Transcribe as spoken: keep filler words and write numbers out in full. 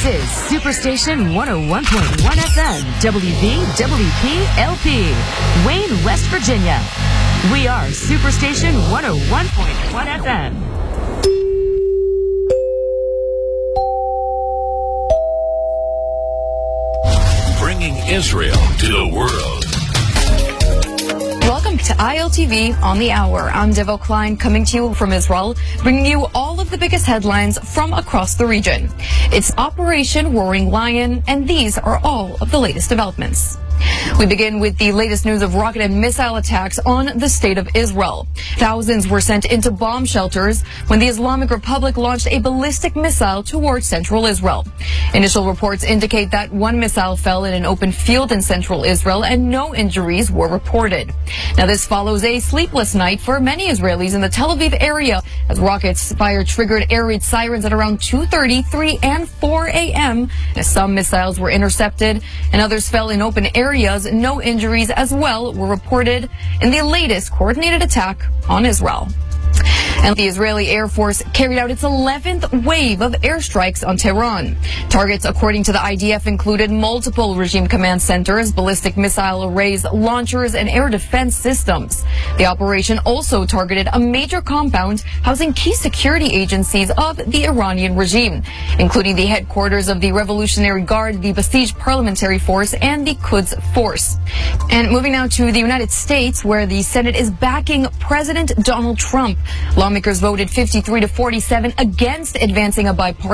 is Superstation one oh one point one F M, W V W P L P, Wayne, West Virginia. We are Superstation one oh one point one F M. Bringing Israel to the world. Welcome to I L T V on the Hour. I'm Devo Klein, coming to you from Israel, bringing you all of the biggest headlines from across the region. It's Operation Roaring Lion, and these are all of the latest developments. We begin with the latest news of rocket and missile attacks on the state of Israel. Thousands were sent into bomb shelters when the Islamic Republic launched a ballistic missile towards central Israel. Initial reports indicate that one missile fell in an open field in central Israel and no injuries were reported. Now, this follows a sleepless night for many Israelis in the Tel Aviv area as rockets fire triggered air raid sirens at around two thirty, three, and four a m As some missiles were intercepted and others fell in open areas, no injuries as well were reported in the latest coordinated attack on Israel. And the Israeli Air Force carried out its eleventh wave of airstrikes on Tehran. Targets, according to the I D F, included multiple regime command centers, ballistic missile arrays, launchers, and air defense systems. The operation also targeted a major compound housing key security agencies of the Iranian regime, including the headquarters of the Revolutionary Guard, the Basij Parliamentary Force, and the Quds Force. And moving now to the United States, where the Senate is backing President Donald Trump. Lawmakers voted fifty-three to forty-seven against advancing a bipartisan